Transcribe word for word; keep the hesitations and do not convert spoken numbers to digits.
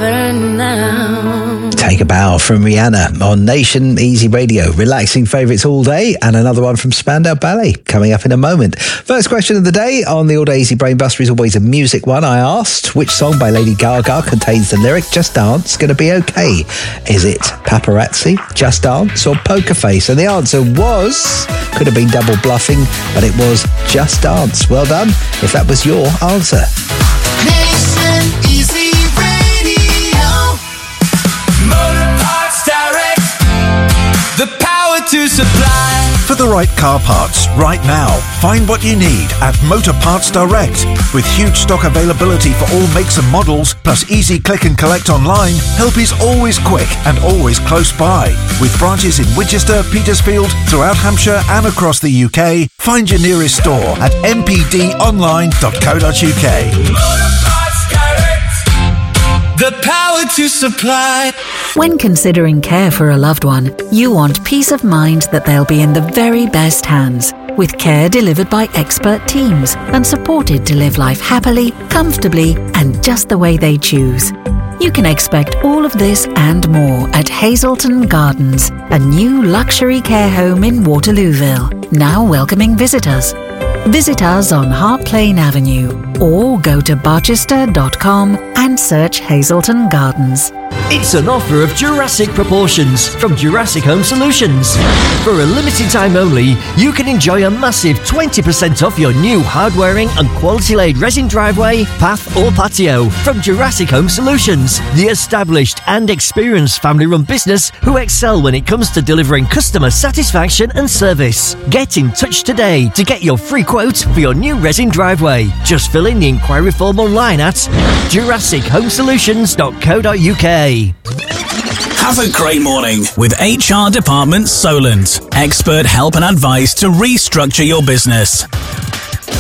for now. Take a Bow from Rihanna on Nation Easy Radio. Relaxing favourites all day, and another one from Spandau Ballet coming up in a moment. First question of the day on the All Day Easy Brain Buster is always a music one. I asked, which song by Lady Gaga contains the lyric "Just Dance, Gonna Be Okay"? Is it Paparazzi, Just Dance, or Poker Face? And the answer was, could have been double bluffing, but it was Just Dance. Well done if that was your answer. Nation Easy Radio. Motor Parts Direct. The power to supply. For the right car parts right now, find what you need at Motor Parts Direct. With huge stock availability for all makes and models, plus easy click and collect online, help is always quick and always close by. With branches in Winchester, Petersfield, throughout Hampshire and across the U K, find your nearest store at m p d online dot co dot u k. Motor Parts Direct. The power to supply. When considering care for a loved one, you want peace of mind that they'll be in the very best hands, with care delivered by expert teams and supported to live life happily, comfortably, and just the way they choose. You can expect all of this and more at Hazelton Gardens, a new luxury care home in Waterlooville, now welcoming visitors. Visit us on Hart Lane Avenue or go to barchester dot com and search Hazelton Gardens. It's an offer of Jurassic proportions from Jurassic Home Solutions. For a limited time only, you can enjoy a massive twenty percent off your new hard-wearing and quality-laid resin driveway, path or patio from Jurassic Home Solutions, the established and experienced family-run business who excel when it comes to delivering customer satisfaction and service. Get in touch today to get your free quote for your new resin driveway. Just fill in the inquiry form online at jurassic home solutions dot co dot u k. Have a great morning with H R Department Solent. Expert help and advice to restructure your business.